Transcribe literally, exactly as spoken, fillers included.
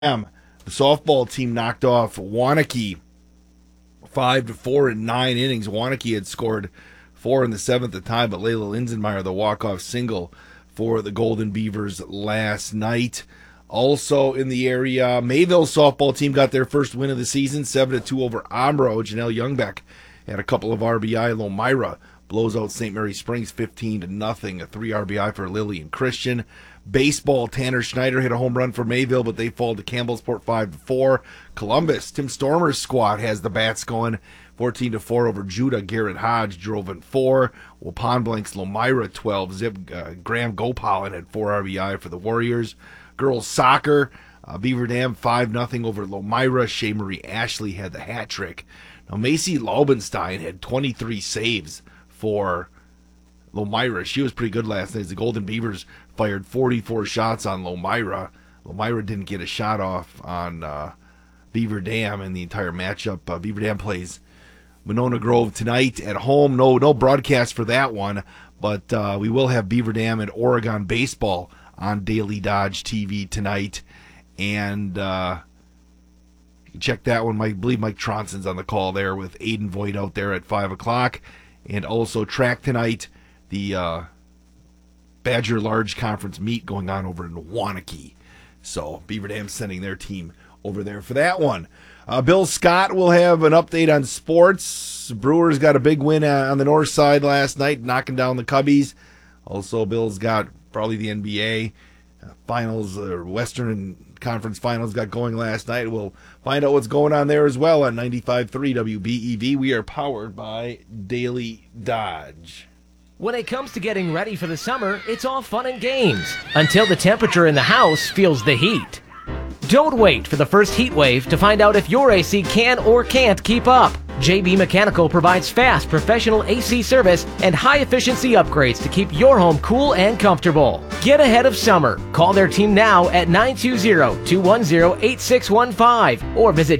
The softball team knocked off Waunakee five to four in nine innings. Waunakee had scored four in the seventh at the time, but Layla Linsenmeyer, the walk-off single for the Golden Beavers last night. Also in the area, Mayville softball team got their first win of the season, seven to two over Ombro. Janelle Youngbeck had a couple of R B I. Lomira blows out Saint Mary Springs fifteen to nothing. A three R B I for Lillian Christian. Baseball, Tanner Schneider hit a home run for Mayville, but they fall to Campbellsport five to four. Columbus, Tim Stormer's squad has the bats going fourteen to four over Judah. Garrett Hodge drove in four. Well, Pond Blank's Lomira twelve. Zip uh, Graham Gopalan had four R B I for the Warriors. Girls soccer, uh, Beaver Dam five nothing over Lomira. Shea Marie Ashley had the hat trick. Now, Macy Laubenstein had twenty-three saves for Lomira. She was pretty good last night. The Golden Beavers fired forty-four shots on Lomira. Lomira didn't get a shot off on uh, Beaver Dam in the entire matchup. Uh, Beaver Dam plays Winona Grove tonight at home. No, no broadcast for that one, but uh, we will have Beaver Dam and Oregon baseball on Daily Dodge T V tonight, and uh, you can check that one. I believe Mike Tronson's on the call there with Aiden Voigt out there at five o'clock, and also track tonight the uh, Badger Large Conference meet going on over in Waunakee. So Beaver Dam sending their team over there for that one. Uh, Bill Scott will have an update on sports. Brewers got a big win uh, on the north side last night, knocking down the Cubbies. Also, Bill's got probably the N B A uh, finals, or uh, Western Conference finals got going last night. We'll find out what's going on there as well on ninety-five point three W B E V. We are powered by Daily Dodge. When it comes to getting ready for the summer, it's all fun and games until the temperature in the house feels the heat. Don't wait for the first heat wave to find out if your A C can or can't keep up. J B Mechanical provides fast, professional A C service and high-efficiency upgrades to keep your home cool and comfortable. Get ahead of summer. Call their team now at nine two zero, two one zero, eight six one five or visit